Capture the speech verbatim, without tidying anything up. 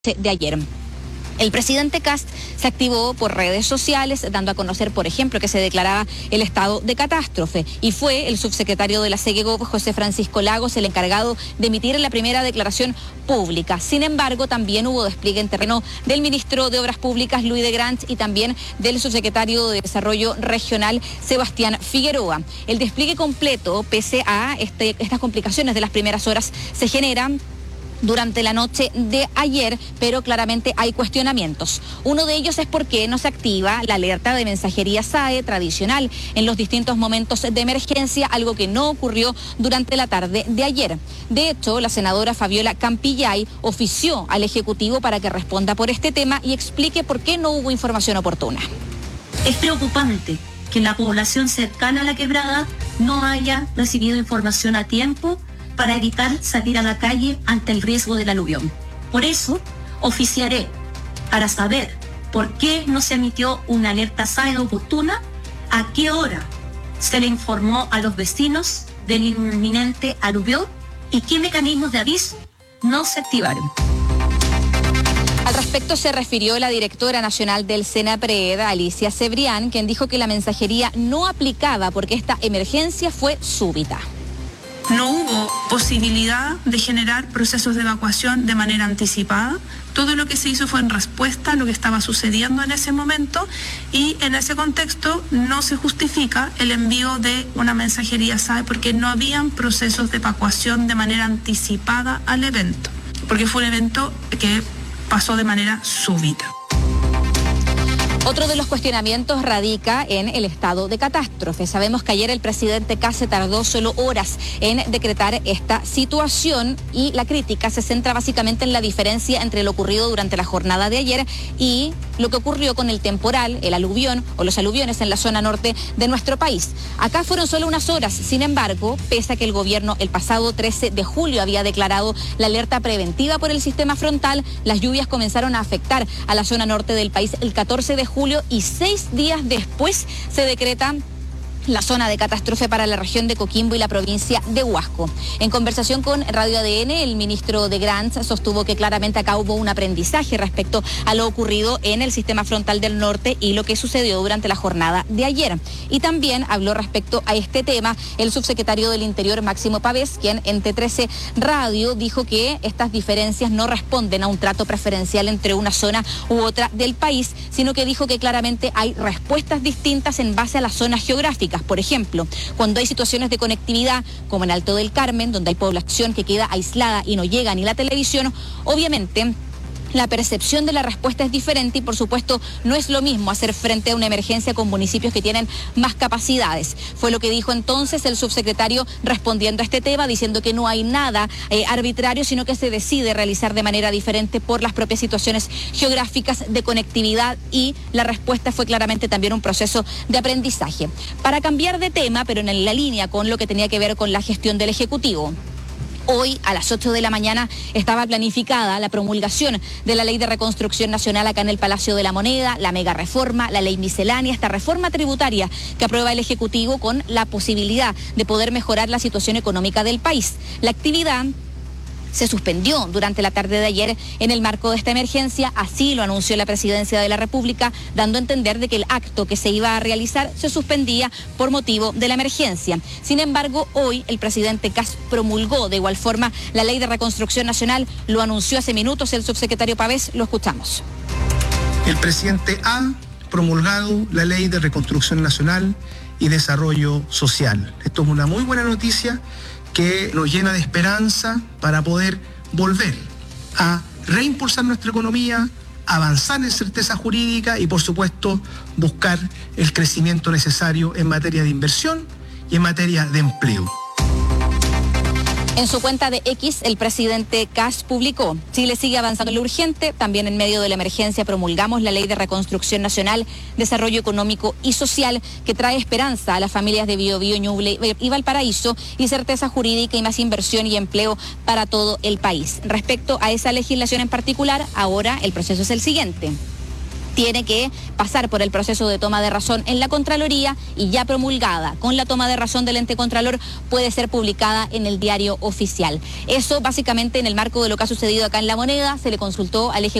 de ayer. El presidente Kast se activó por redes sociales, dando a conocer, por ejemplo, que se declaraba el estado de catástrofe, y fue el subsecretario de la SEGEGOV, José Francisco Lagos, el encargado de emitir la primera declaración pública. Sin embargo, también hubo despliegue en terreno del ministro de Obras Públicas, Luis de Grant, y también del subsecretario de Desarrollo Regional, Sebastián Figueroa. El despliegue completo, pese a este, estas complicaciones de las primeras horas, se generan durante la noche de ayer, pero claramente hay cuestionamientos. Uno de ellos es por qué no se activa la alerta de mensajería S A E tradicional en los distintos momentos de emergencia, algo que no ocurrió durante la tarde de ayer. De hecho, la senadora Fabiola Campillay ofició al Ejecutivo para que responda por este tema y explique por qué no hubo información oportuna. Es preocupante que la población cercana a la quebrada no haya recibido información a tiempo para evitar salir a la calle ante el riesgo del aluvión. Por eso, oficiaré para saber por qué no se emitió una alerta S A E oportuna, a qué hora se le informó a los vecinos del inminente aluvión y qué mecanismos de aviso no se activaron. Al respecto se refirió la directora nacional del SENAPRED, Alicia Cebrián, quien dijo que la mensajería no aplicaba porque esta emergencia fue súbita. No hubo posibilidad de generar procesos de evacuación de manera anticipada. Todo lo que se hizo fue en respuesta a lo que estaba sucediendo en ese momento, y en ese contexto no se justifica el envío de una mensajería S A E porque no habían procesos de evacuación de manera anticipada al evento, porque fue un evento que pasó de manera súbita. Otro de los cuestionamientos radica en el estado de catástrofe. Sabemos que ayer el presidente Kast se tardó solo horas en decretar esta situación, y la crítica se centra básicamente en la diferencia entre lo ocurrido durante la jornada de ayer y lo que ocurrió con el temporal, el aluvión o los aluviones en la zona norte de nuestro país. Acá fueron solo unas horas. Sin embargo, pese a que el gobierno el pasado trece de julio había declarado la alerta preventiva por el sistema frontal, las lluvias comenzaron a afectar a la zona norte del país el catorce de julio, y seis días después se decreta la zona de catástrofe para la región de Coquimbo y la provincia de Huasco. En conversación con Radio A D N, el ministro de Grant sostuvo que claramente acá hubo un aprendizaje respecto a lo ocurrido en el sistema frontal del norte y lo que sucedió durante la jornada de ayer. Y también habló respecto a este tema el subsecretario del Interior, Máximo Pavés, quien en T trece Radio dijo que estas diferencias no responden a un trato preferencial entre una zona u otra del país, sino que dijo que claramente hay respuestas distintas en base a las zonas geográficas. Por ejemplo, cuando hay situaciones de conectividad, como en Alto del Carmen, donde hay población que queda aislada y no llega ni la televisión, obviamente la percepción de la respuesta es diferente, y por supuesto no es lo mismo hacer frente a una emergencia con municipios que tienen más capacidades. Fue lo que dijo entonces el subsecretario respondiendo a este tema, diciendo que no hay nada eh, arbitrario, sino que se decide realizar de manera diferente por las propias situaciones geográficas de conectividad, y la respuesta fue claramente también un proceso de aprendizaje. Para cambiar de tema, pero en la línea con lo que tenía que ver con la gestión del Ejecutivo, hoy a las ocho de la mañana estaba planificada la promulgación de la Ley de Reconstrucción Nacional acá en el Palacio de la Moneda, la mega reforma, la ley miscelánea, esta reforma tributaria que aprueba el Ejecutivo con la posibilidad de poder mejorar la situación económica del país. La actividad se suspendió durante la tarde de ayer en el marco de esta emergencia, así lo anunció la Presidencia de la República, dando a entender de que el acto que se iba a realizar se suspendía por motivo de la emergencia. Sin embargo, hoy el presidente Kast promulgó de igual forma la Ley de Reconstrucción Nacional, lo anunció hace minutos el subsecretario Pavés, lo escuchamos. El presidente ha promulgado la Ley de Reconstrucción Nacional y Desarrollo Social. Esto es una muy buena noticia que nos llena de esperanza para poder volver a reimpulsar nuestra economía, avanzar en certeza jurídica y, por supuesto, buscar el crecimiento necesario en materia de inversión y en materia de empleo. En su cuenta de X, el presidente Kast publicó: Chile sigue avanzando en lo urgente, también en medio de la emergencia promulgamos la Ley de Reconstrucción Nacional, Desarrollo Económico y Social, que trae esperanza a las familias de Biobío, Ñuble y Valparaíso, y certeza jurídica y más inversión y empleo para todo el país. Respecto a esa legislación en particular, ahora el proceso es el siguiente. tiene que pasar por el proceso de toma de razón en la Contraloría y ya promulgada con la toma de razón del ente Contralor puede ser publicada en el diario oficial. Eso básicamente en el marco de lo que ha sucedido acá en La Moneda. Se le consultó al Ejecutivo